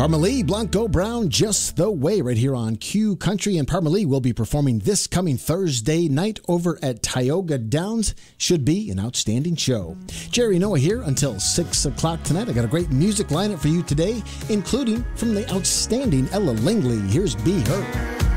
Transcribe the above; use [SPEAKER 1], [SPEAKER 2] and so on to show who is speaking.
[SPEAKER 1] Parmalee, Blanco Brown, Just the Way, right here on Q Country. And Parmalee will be performing this coming Thursday night over at Tioga Downs. Should be an outstanding show. Jerry Noah here until 6 o'clock tonight. I got a great music lineup for you today, including from the outstanding Ella Langley. Here's Be Her.